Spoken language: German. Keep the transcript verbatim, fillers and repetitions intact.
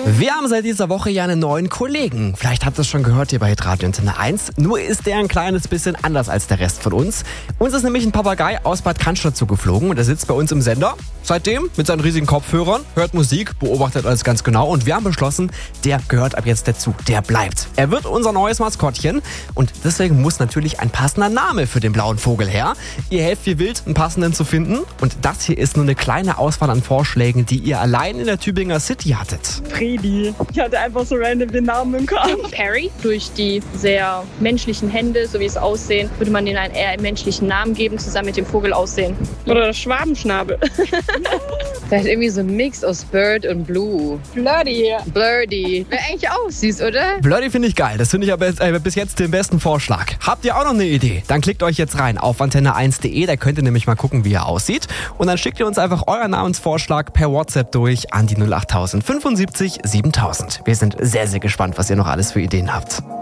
Wir haben seit dieser Woche ja einen neuen Kollegen. Vielleicht habt ihr es schon gehört hier bei Radio Antenne eins. Nur ist der ein kleines bisschen anders als der Rest von uns. Uns ist nämlich ein Papagei aus Bad Cannstatt zugeflogen und er sitzt bei uns im Sender. Seitdem mit seinen riesigen Kopfhörern, hört Musik, beobachtet alles ganz genau und wir haben beschlossen, der gehört ab jetzt dazu. Der bleibt. Er wird unser neues Maskottchen und deswegen muss natürlich ein passender Name für den blauen Vogel her. Ihr helft wie wild, einen passenden zu finden und das hier ist nur eine kleine Auswahl an Vorschlägen, die ihr allein in der Tübinger City hattet. Freddy. Ich hatte einfach so random den Namen im Kopf. Perry. Durch die sehr menschlichen Hände, so wie es aussehen, würde man denen einen eher menschlichen Namen geben, zusammen mit dem Vogel aussehen. Oder das Schwabenschnabel. Vielleicht irgendwie so ein Mix aus Bird und Blue. Flirty. Blurdy. Wäre eigentlich auch süß, oder? Blurdy finde ich geil. Das finde ich aber äh, bis jetzt den besten Vorschlag. Habt ihr auch noch eine Idee? Dann klickt euch jetzt rein auf antenne eins punkt de. Da könnt ihr nämlich mal gucken, wie er aussieht. Und dann schickt ihr uns einfach euren Namensvorschlag per WhatsApp durch an die null acht null null fünfundsiebzig siebentausend. Wir sind sehr, sehr gespannt, was ihr noch alles für Ideen habt.